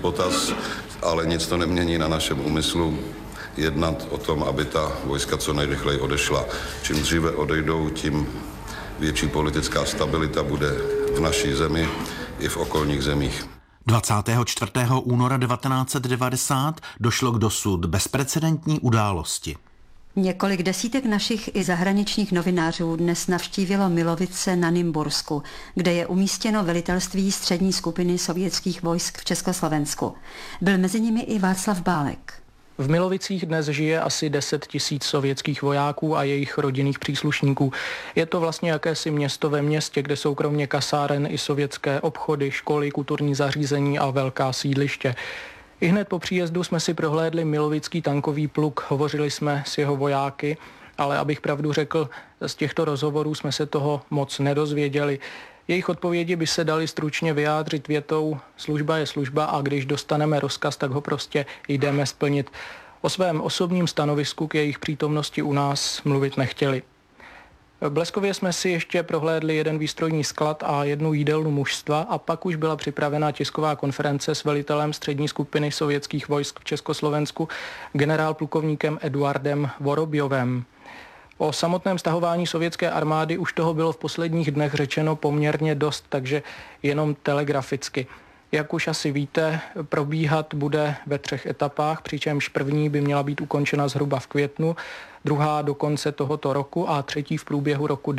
potaz, ale nic to nemění na našem úmyslu jednat o tom, aby ta vojska co nejrychleji odešla. Čím dříve odejdou, tím větší politická stabilita bude v naší zemi i v okolních zemích. 24. února 1990 došlo k dosud bezprecedentní události. Několik desítek našich i zahraničních novinářů dnes navštívilo Milovice na Nymbursku, kde je umístěno velitelství střední skupiny sovětských vojsk v Československu. Byl mezi nimi i Václav Bálek. V Milovicích dnes žije asi 10 000 sovětských vojáků a jejich rodinných příslušníků. Je to vlastně jakési město ve městě, kde jsou kromě kasáren i sovětské obchody, školy, kulturní zařízení a velká sídliště. Ihned po příjezdu jsme si prohlédli Milovický tankový pluk, hovořili jsme s jeho vojáky, ale abych pravdu řekl, z těchto rozhovorů jsme se toho moc nedozvěděli. Jejich odpovědi by se daly stručně vyjádřit větou: služba je služba a když dostaneme rozkaz, tak ho prostě jdeme splnit. O svém osobním stanovisku k jejich přítomnosti u nás mluvit nechtěli. Bleskově jsme si ještě prohlédli jeden výstrojní sklad a jednu jídelnu mužstva a pak už byla připravena tisková konference s velitelem střední skupiny sovětských vojsk v Československu, generálplukovníkem Eduardem Vorobjovem. O samotném stahování sovětské armády už toho bylo v posledních dnech řečeno poměrně dost, takže jenom telegraficky. Jak už asi víte, probíhat bude ve 3 etapách, přičemž první by měla být ukončena zhruba v květnu, druhá do konce tohoto roku a třetí v průběhu roku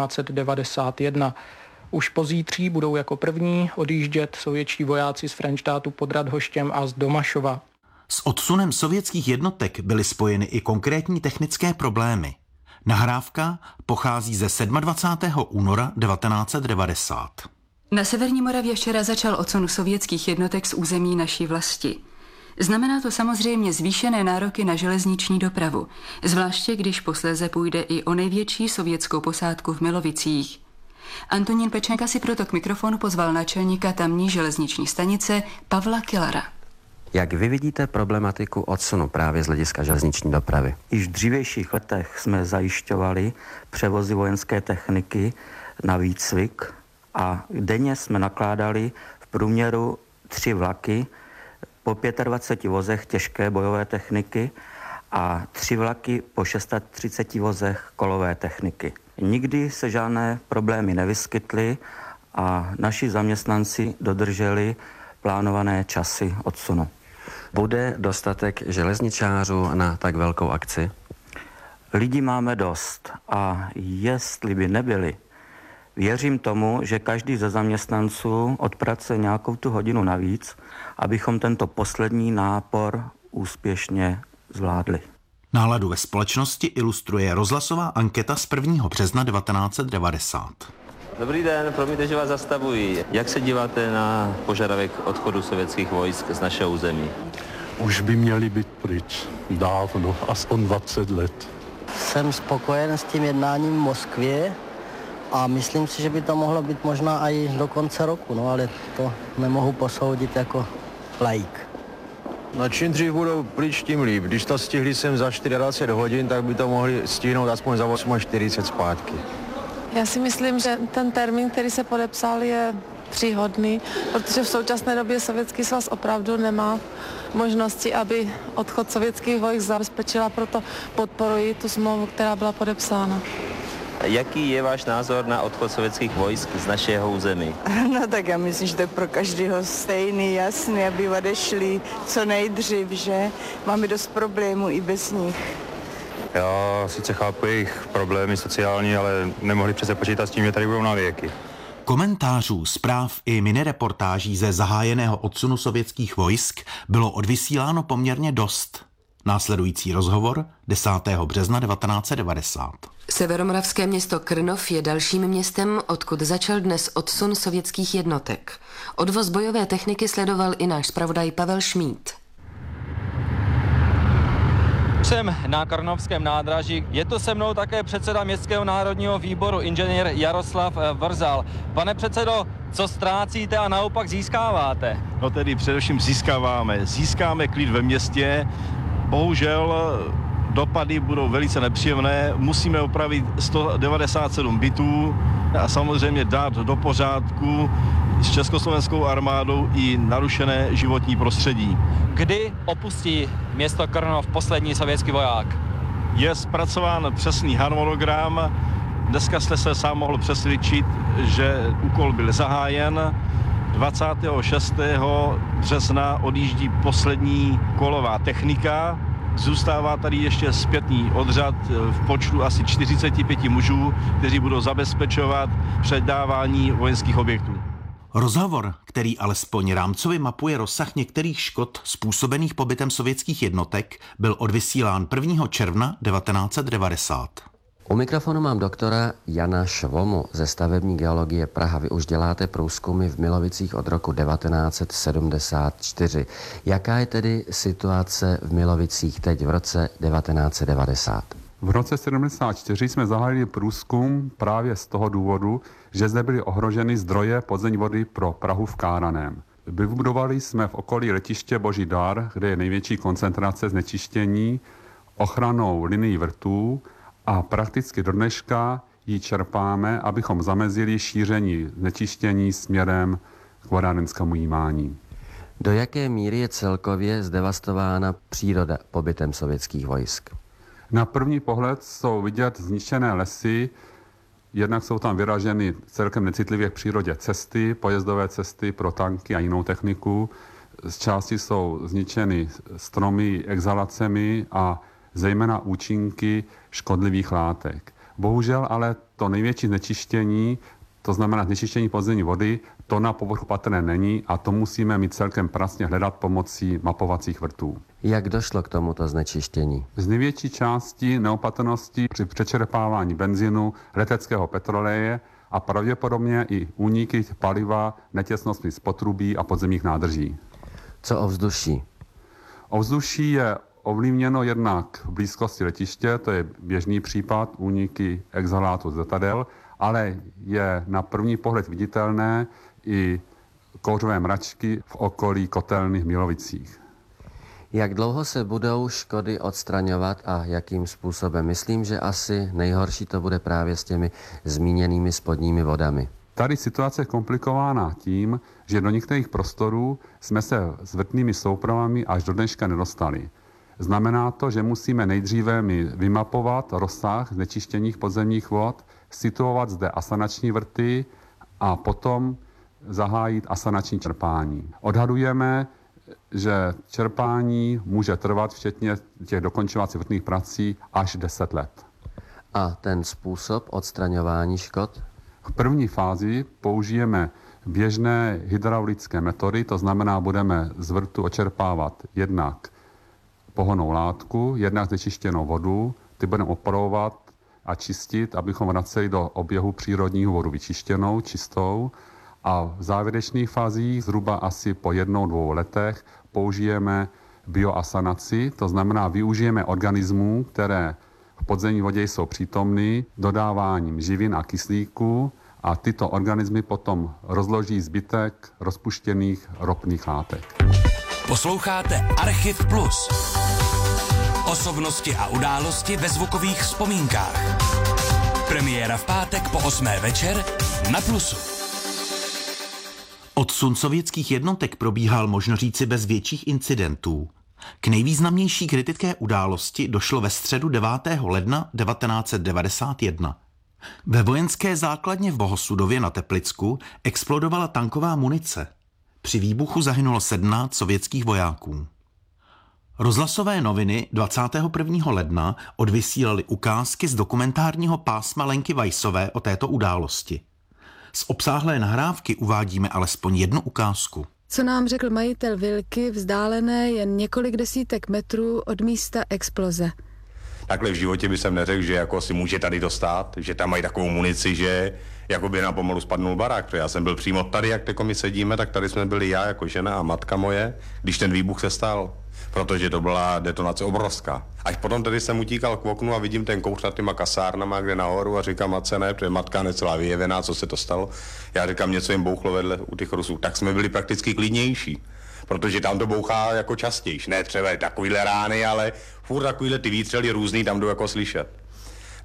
1991. Už pozítří budou jako první odjíždět sovětští vojáci z Frenštátu pod Radhoštěm a z Domašova. S odsunem sovětských jednotek byly spojeny i konkrétní technické problémy. Nahrávka pochází ze 27. února 1990. Na severní Moravě včera začal odsun sovětských jednotek z území naší vlasti. Znamená to samozřejmě zvýšené nároky na železniční dopravu, zvláště když posléze půjde i o největší sovětskou posádku v Milovicích. Antonín Pečenka si proto k mikrofonu pozval náčelníka tamní železniční stanice Pavla Killara. Jak vy vidíte problematiku odsunu právě z hlediska železniční dopravy? Již v dřívějších letech jsme zajišťovali převozy vojenské techniky na výcvik a denně jsme nakládali v průměru 3 vlaky po 25 vozech těžké bojové techniky a 3 vlaky po 630 vozech kolové techniky. Nikdy se žádné problémy nevyskytly a naši zaměstnanci dodrželi plánované časy odsunu. Bude dostatek železničářů na tak velkou akci? Lidí máme dost a jestli by nebyli, věřím tomu, že každý ze zaměstnanců odpracuje nějakou tu hodinu navíc, abychom tento poslední nápor úspěšně zvládli. Náladu ve společnosti ilustruje rozhlasová anketa z 1. března 1990. Dobrý den, promiňte, že vás zastavují. Jak se díváte na požadavek odchodu sovětských vojsk z našeho území? Už by měli být pryč dávno, aspoň 20 let. Jsem spokojen s tím jednáním v Moskvě a myslím si, že by to mohlo být možná i do konce roku, no ale to nemohu posoudit jako laik. No čím dřív budou pryč, tím líp. Když to stihli sem za 24 hodin, tak by to mohli stihnout aspoň za 8:40 zpátky. Já si myslím, že ten termín, který se podepsal, je příhodný, protože v současné době Sovětský svaz opravdu nemá možnosti, aby odchod sovětských vojsk zabezpečila, proto podporuji tu smlouvu, která byla podepsána. Jaký je váš názor na odchod sovětských vojsk z našeho území? No tak já myslím, že to je pro každého stejný, jasný, aby odešli co nejdřív, že máme dost problémů i bez nich. Já sice chápu jejich problémy sociální, ale nemohli přece počítat s tím, že tady budou na věky. Komentářů, zpráv i minireportáží ze zahájeného odsunu sovětských vojsk bylo odvysíláno poměrně dost. Následující rozhovor 10. března 1990. Severomoravské město Krnov je dalším městem, odkud začal dnes odsun sovětských jednotek. Odvoz bojové techniky sledoval i náš zpravodaj Pavel Šmíd. Jsem na Krnovském nádraží. Je to se mnou také předseda Městského národního výboru, inženýr Jaroslav Vrzal. Pane předsedo, co ztrácíte a naopak získáváte? No tedy především získáme klid ve městě. Bohužel dopady budou velice nepříjemné. Musíme opravit 197 bytů, a samozřejmě dát do pořádku s československou armádou i narušené životní prostředí. Kdy opustí město Krnov poslední sovětský voják? Je zpracován přesný harmonogram. Dneska jste se sám mohl přesvědčit, že úkol byl zahájen. 26. března odjíždí poslední kolová technika. Zůstává tady ještě zpětný odřad v počtu asi 45 mužů, kteří budou zabezpečovat předávání vojenských objektů. Rozhovor, který alespoň rámcově mapuje rozsah některých škod způsobených pobytem sovětských jednotek, byl odvysílán 1. června 1990. U mikrofonu mám doktora Jana Švomu ze stavební geologie Praha. Vy už děláte průzkumy v Milovicích od roku 1974. Jaká je tedy situace v Milovicích teď v roce 1990? V roce 1974 jsme zahájili průzkum právě z toho důvodu, že zde byly ohroženy zdroje podzemní vody pro Prahu v Káraném. Vybudovali jsme v okolí letiště Boží dar, kde je největší koncentrace znečištění, ochranou linii vrtů a prakticky do dneška ji čerpáme, abychom zamezili šíření znečištění směrem k vodárenskému jímání. Do jaké míry je celkově zdevastována příroda pobytem sovětských vojsk? Na první pohled jsou vidět zničené lesy, jednak jsou tam vyraženy celkem necitlivě k přírodě cesty, pojezdové cesty pro tanky a jinou techniku. Z části jsou zničeny stromy exhalacemi a zejména účinky škodlivých látek. Bohužel ale to největší znečištění, to znamená znečištění podzemní vody, to na povrchu patrné není a to musíme mít celkem pracně hledat pomocí mapovacích vrtů. Jak došlo k tomuto znečištění? Z největší části neopatrnosti při přečerpávání benzínu, leteckého petroleje a pravděpodobně i úniky paliva netěsnostmi z potrubí a podzemních nádrží. Co ovzduší? Ovzduší je ovlivněno jednak v blízkosti letiště, to je běžný případ, úniky exhalátu z letadel, ale je na první pohled viditelné i kouřové mračky v okolí kotelny v Milovicích. Jak dlouho se budou škody odstraňovat a jakým způsobem? Myslím, že asi nejhorší to bude právě s těmi zmíněnými spodními vodami. Tady situace je komplikována tím, že do některých prostorů jsme se s vrtnými soupravami až do dneška nedostali. Znamená to, že musíme nejdříve vymapovat rozsah znečištěných podzemních vod, situovat zde asanační vrty a potom zahájit asanační čerpání. Odhadujeme, že čerpání může trvat, včetně těch dokončovacích vrtných prací, až 10 let. A ten způsob odstraňování škod? V první fázi použijeme běžné hydraulické metody, to znamená, budeme z vrtu očerpávat jednak pohonnou látku, jednak znečištěnou vodu, ty budeme opravovat a čistit, abychom vraceli do oběhu přírodního vodu vyčištěnou, čistou. A v závěrečných fázích, zhruba asi po 1-2 letech, použijeme bioasanaci, to znamená využijeme organismů, které v podzemní vodě jsou přítomny, dodáváním živin a kyslíku a tyto organismy potom rozloží zbytek rozpuštěných ropných látek. Posloucháte Archiv Plus. Osobnosti a události ve zvukových vzpomínkách. Premiéra v pátek po 8. večer na Plusu. Odsun sovětských jednotek probíhal, možno říci, bez větších incidentů. K nejvýznamnější kritické události došlo ve středu 9. ledna 1991. Ve vojenské základně v Bohosudově na Teplicku explodovala tanková munice. Při výbuchu zahynulo 17 sovětských vojáků. Rozhlasové noviny 21. ledna odvysílaly ukázky z dokumentárního pásma Lenky Weissové o této události. Z obsáhlé nahrávky uvádíme alespoň jednu ukázku. Co nám řekl majitel Vilky, vzdálené jen několik desítek metrů od místa exploze. Takhle v životě by jsem neřekl, že jako si může tady dostat, že tam mají takovou munici, že jako by nám pomalu spadnul barák, protože já jsem byl přímo tady, jak teď my sedíme, tak tady jsme byli já jako žena a matka moje, když ten výbuch se stal, protože to byla detonace obrovská. Až potom tady jsem utíkal k oknu a vidím ten kouř nad těma kasárnama, kde nahoru a říkám matce ne, protože matka necelá vyjevená, co se to stalo. Já říkám, něco jim bouchlo vedle u těch Rusů, tak jsme byli prakticky klidnější. Protože tam to bouchá jako častější, ne třeba takovýhle rány, ale furt takovýhle ty výstřely různý tam jdou jako slyšet.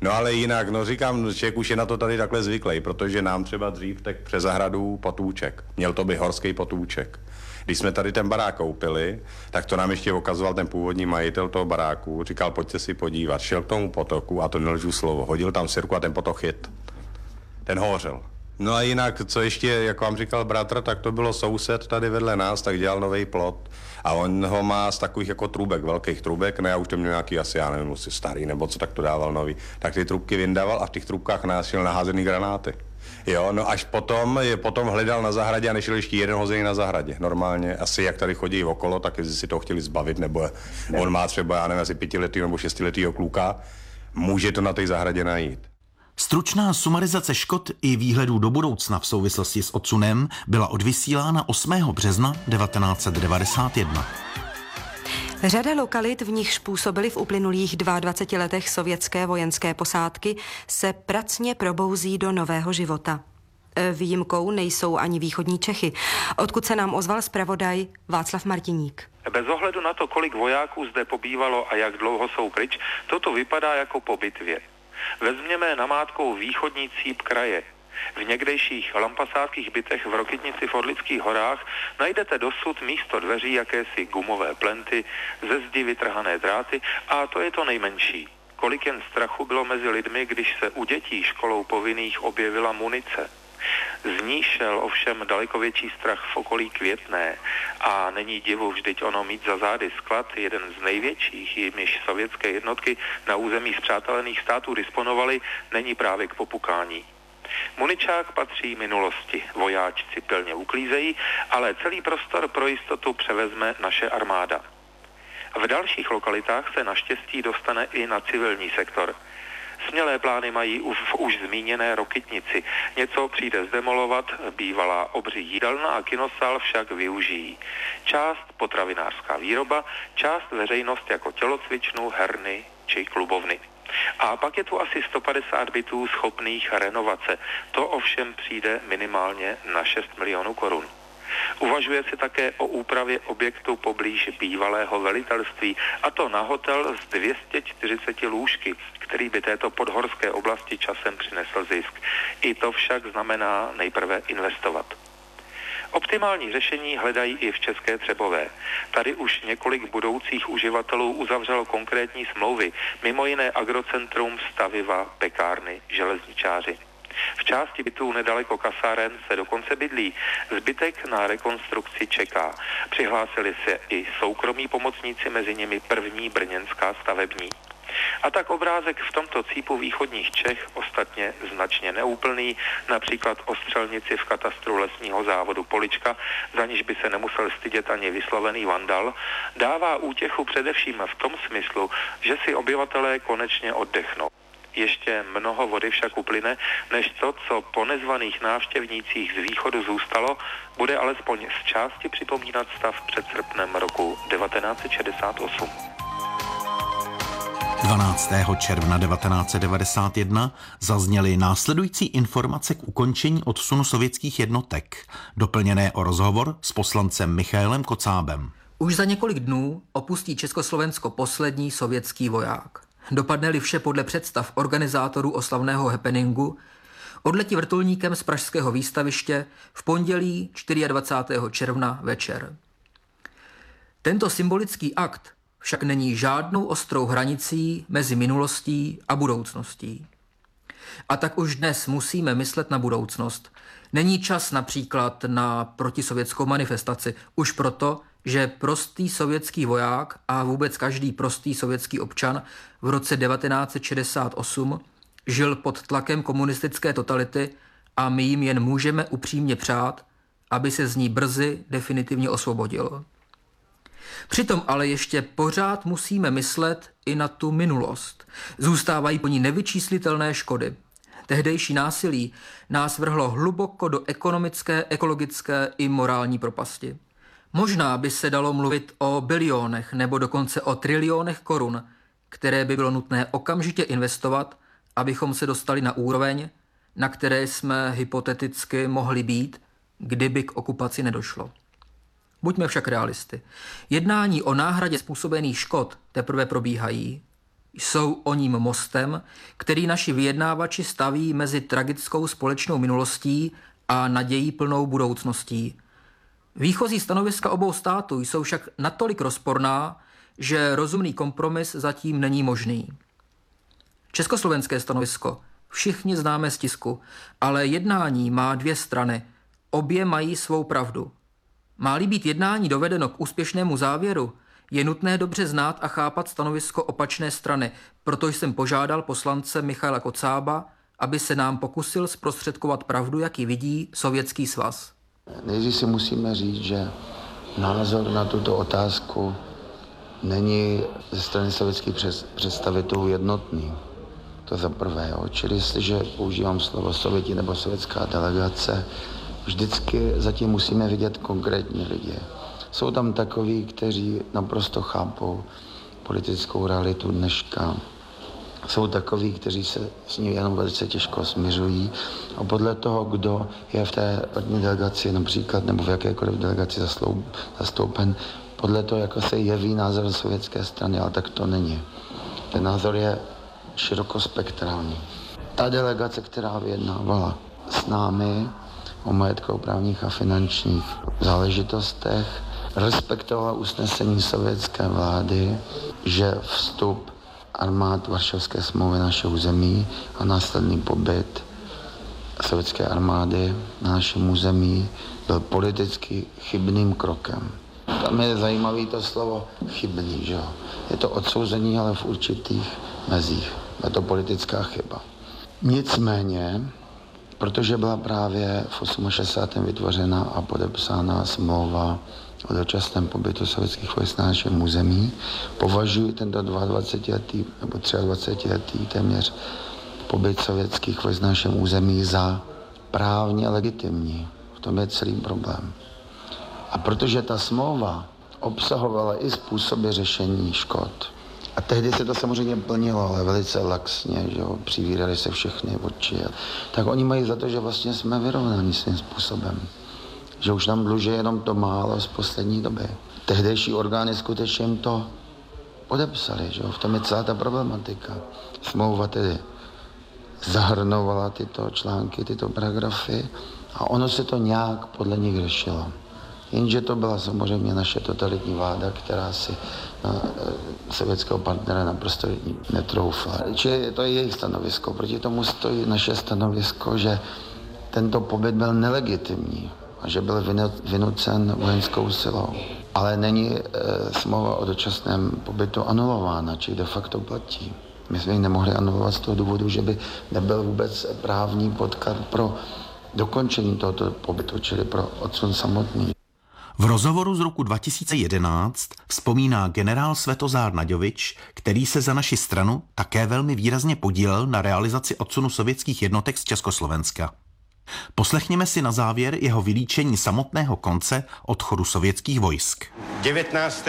No ale jinak, no říkám, člověk už je na to tady takhle zvyklý, protože nám třeba dřív tak přes zahradu potůček. Měl to být horský potůček. Když jsme tady ten barák koupili, tak to nám ještě ukazoval ten původní majitel toho baráku. Říkal, pojďte si podívat. Šel k tomu potoku a to nelžu slovo. Hodil tam sirku a ten potok chyt. Ten hořel. No a jinak, co ještě, jak vám říkal bratr, tak to bylo soused tady vedle nás, tak dělal nový plot. A on ho má z takových jako trubek, velkých trubek, ne, já už to měl nějaký asi, já nevím, asi starý nebo co, tak to dával nový. Tak ty trubky vyndával a v těch trubkách násil naházený granáty. Jo, no až potom hledal na zahradě a nešel ještě jeden hozený na zahradě. Normálně, asi jak tady chodí okolo, tak jestli si to chtěli zbavit, nebo on má třeba, já nevím, asi 5letý nebo 6letýho kluka, může to na té zahradě najít. Stručná sumarizace škod i výhledů do budoucna v souvislosti s odsunem byla odvysílána 8. března 1991. Řada lokalit, v nichž působily v uplynulých 22 letech sovětské vojenské posádky, se pracně probouzí do nového života. Výjimkou nejsou ani východní Čechy, odkud se nám ozval zpravodaj Václav Martiník. Bez ohledu na to, kolik vojáků zde pobývalo a jak dlouho jsou pryč, toto vypadá jako po bitvě. Vezměme namátkou východní cíp kraje. V někdejších lampasádských bytech v Rokytnici v Orlických horách najdete dosud místo dveří jakési gumové plenty, ze zdi vytrhané dráty a to je to nejmenší. Kolik jen strachu bylo mezi lidmi, když se u dětí školou povinných objevila munice. Z ní šel ovšem daleko větší strach v okolí Květné a není divu, vždyť ono mít za zády sklad, jeden z největších, jimiž sovětské jednotky na území spřátelených států disponovaly, není právě k popukání. Muničák patří minulosti, vojáčci pilně uklízejí, ale celý prostor pro jistotu převezme naše armáda. V dalších lokalitách se naštěstí dostane i na civilní sektor. Smělé plány mají v už zmíněné Rokytnici. Něco přijde zdemolovat, bývalá obří jídelna a kinosál však využijí. Část potravinářská výroba, část veřejnost jako tělocvičnu, herny či klubovny. A pak je tu asi 150 bytů schopných renovace. To ovšem přijde minimálně na 6 milionů korun. Uvažuje se také o úpravě objektu poblíž bývalého velitelství, a to na hotel s 240 lůžky, který by této podhorské oblasti časem přinesl zisk. I to však znamená nejprve investovat. Optimální řešení hledají i v České Třebové. Tady už několik budoucích uživatelů uzavřelo konkrétní smlouvy, mimo jiné Agrocentrum, Staviva, pekárny, železničáři. V části bytů nedaleko kasáren se dokonce bydlí. Zbytek na rekonstrukci čeká. Přihlásili se i soukromí pomocníci, mezi nimi první brněnská stavební. A tak obrázek v tomto cípu východních Čech, ostatně značně neúplný, například o střelnici v katastru lesního závodu Polička, za níž by se nemusel stydět ani vyslovený vandal, dává útěchu především v tom smyslu, že si obyvatelé konečně oddechnou. Ještě mnoho vody však uplyne, než to, co po nezvaných návštěvnících z východu zůstalo, bude alespoň z části připomínat stav před srpnem roku 1968. 12. června 1991 zazněly následující informace k ukončení odsunu sovětských jednotek, doplněné o rozhovor s poslancem Michaelem Kocábem. Už za několik dnů opustí Československo poslední sovětský voják. Dopadne-li vše podle představ organizátorů oslavného happeningu, odletí vrtulníkem z pražského výstaviště v pondělí 24. června večer. Tento symbolický akt však není žádnou ostrou hranicí mezi minulostí a budoucností. A tak už dnes musíme myslet na budoucnost. Není čas například na protisovětskou manifestaci, už proto, že prostý sovětský voják a vůbec každý prostý sovětský občan v roce 1968 žil pod tlakem komunistické totality a my jim jen můžeme upřímně přát, aby se z ní brzy definitivně osvobodil. Přitom ale ještě pořád musíme myslet i na tu minulost. Zůstávají po ní nevyčíslitelné škody. Tehdejší násilí nás vrhlo hluboko do ekonomické, ekologické i morální propasti. Možná by se dalo mluvit o bilionech nebo dokonce o trilionech korun, které by bylo nutné okamžitě investovat, abychom se dostali na úroveň, na které jsme hypoteticky mohli být, kdyby k okupaci nedošlo. Buďme však realisty. Jednání o náhradě způsobených škod teprve probíhají. Jsou oním mostem, který naši vyjednávači staví mezi tragickou společnou minulostí a nadějí plnou budoucností. Výchozí stanoviska obou států jsou však natolik rozporná, že rozumný kompromis zatím není možný. Československé stanovisko všichni známe z tisku, ale jednání má dvě strany. Obě mají svou pravdu. Má-li být jednání dovedeno k úspěšnému závěru, je nutné dobře znát a chápat stanovisko opačné strany, proto jsem požádal poslance Michaila Kocába, aby se nám pokusil zprostředkovat pravdu, jak ji vidí Sovětský svaz. Nejdřív si musíme říct, že názor na tuto otázku není ze strany sovětských představitelů jednotný. To za prvé. Jo. Čili jestliže používám slovo Sověti nebo sovětská delegace, vždycky zatím musíme vidět konkrétní lidi. Jsou tam takoví, kteří naprosto chápou politickou realitu dneška. Jsou takoví, kteří se s ní jenom velice těžko smiřují a podle toho, kdo je v té první delegaci například nebo v jakékoliv delegaci zastoupen, podle toho, jako se jeví názor sovětské strany, ale tak to není. Ten názor je širokospektrální. Ta delegace, která vyjednávala s námi o majetkoprávních a finančních záležitostech, respektovala usnesení sovětské vlády, že vstup armád Varšavské smlouvy na naše území a následný pobyt sovětské armády na našem území byl politicky chybným krokem. Tam je zajímavé to slovo chybný, že jo. Je to odsouzení, ale v určitých mezích. Je to politická chyba. Nicméně, protože byla právě v 68. vytvořena a podepsána smlouva o dočasném pobytu sovětských vojsk na našem území, považuji tento 22letý nebo 23letý téměř pobyt sovětských vojsk na našem území za právně legitimní. V tom je celý problém. A protože ta smlouva obsahovala i způsoby řešení škod, a tehdy se to samozřejmě plnilo, ale velice laxně, že jo, přivíraly se všechny oči, tak oni mají za to, že vlastně jsme vyrovnáni svým způsobem. Že už nám dluží jenom to málo z poslední doby. Tehdejší orgány skutečně jim to podepsali, že jo, v tom je celá ta problematika. Smlouva tedy zahrnovala tyto články, tyto paragrafy a ono se to nějak podle nich řešilo. Jenže to byla samozřejmě naše totalitní vláda, která si na sovětského partnera naprosto netroufla. Čili to je jejich stanovisko. Proti tomu stojí naše stanovisko, že tento pobyt byl nelegitimní a že byl vynucen vojenskou silou. Ale není smlouva o dočasném pobytu anulována, či de facto platí. My jsme ji nemohli anulovat z toho důvodu, že by nebyl vůbec právní podklad pro dokončení tohoto pobytu, čili pro odsun samotný. V rozhovoru z roku 2011 vzpomíná generál Svetozár Naďovič, který se za naši stranu také velmi výrazně podílel na realizaci odsunu sovětských jednotek z Československa. Poslechněme si na závěr jeho vylíčení samotného konce odchodu sovětských vojsk. 19.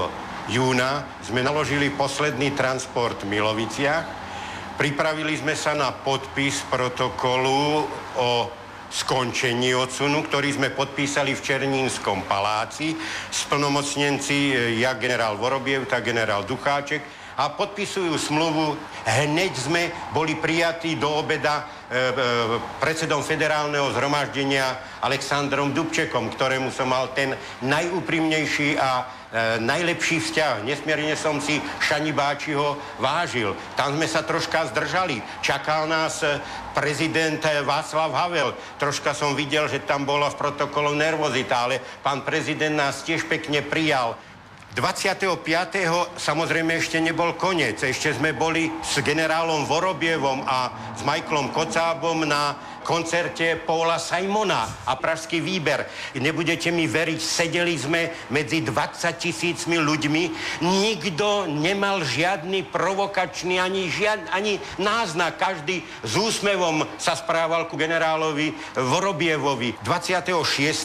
júna jsme naložili posledný transport v Miloviciach. Pripravili jsme se na podpis protokolu o skončení odsunu, ktorý sme podpísali v Černínskom paláci, splnomocnenci jak generál Vorobiev, tak generál Ducháček a podpisujú smluvu. Hneď sme boli prijatí do obeda predsedom federálneho zhromaždenia Alexandrom Dubčekom, ktorému som mal ten najúprimnejší a najlepší vzťah. Nesmierne som si Šani Báčiho vážil. Tam sme sa troška zdržali. Čakal nás prezident Václav Havel. Troška som videl, že tam bola v protokolu nervozita, ale pán prezident nás tiež pekne prijal. 25. samozrejme ešte nebol koniec. Ešte sme boli s generálom Vorobievom a s Michaelom Kocábom na koncerte Paula Simona a Pražský výber. Nebudete mi veriť, sedeli sme medzi 20 000 ľuďmi. Nikto nemal žiadny provokačný ani náznak. Každý s úsmevom sa správal ku generálovi Vorobievovi. 26.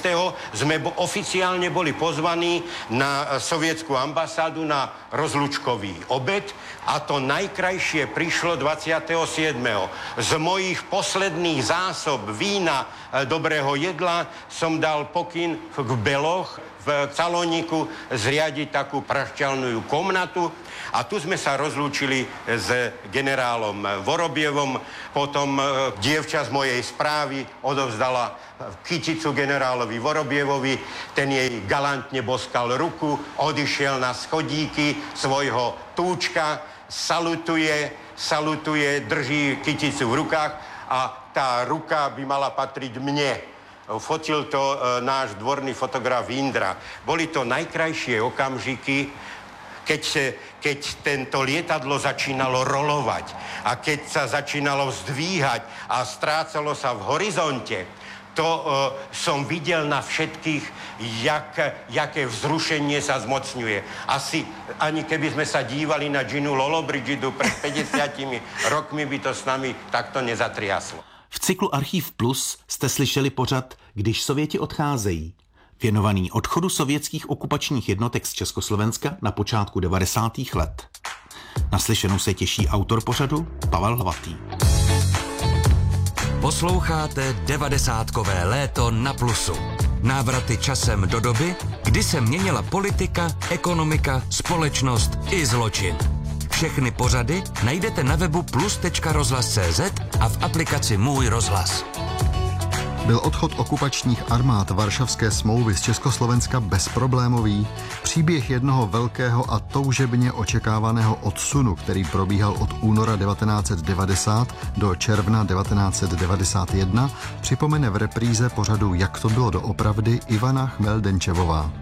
sme oficiálne boli pozvaní na sovietsku ambasádu na rozlučkový obed a to najkrajšie prišlo 27. Z mojich posledných zásad zásob vína, dobrého jedla som dal pokyn v Beloch, v Saloniku zriadiť takú prašťalnú komnatu a tu sme sa rozlúčili s generálom Vorobievom. Potom dievča z mojej správy odovzdala kyticu generálovi Vorobievovi, ten jej galantne boskal ruku, odišiel na schodíky svojho túčka, salutuje, drží kyticu v rukách a tá ruka by mala patriť mne. Fotil to náš dvorný fotograf Indra. Boli to najkrajšie okamžiky, keď tento lietadlo začínalo rolovať a keď sa začínalo zdvíhať a strácalo sa v horizonte. To som videl na všetkých, jaké vzrušenie sa zmocňuje. Asi ani keby sme sa dívali na Ginu Lollobrigidu pred 50 rokmi, by to s nami takto nezatriaslo. V cyklu Archív Plus jste slyšeli pořad Když Sověti odcházejí, věnovaný odchodu sovětských okupačních jednotek z Československa na počátku 90. let. Naslyšenou se těší autor pořadu Pavel Hlavatý. Posloucháte 90kové léto na Plusu. Návraty časem do doby, kdy se měnila politika, ekonomika, společnost i zločin. Všechny pořady najdete na webu plus.rozhlas.cz a v aplikaci Můj rozhlas. Byl odchod okupačních armád Varšavské smlouvy z Československa bezproblémový? Příběh jednoho velkého a toužebně očekávaného odsunu, který probíhal od února 1990 do června 1991, připomene v repríze pořadu Jak to bylo doopravdy Ivana Chmeldenčevová.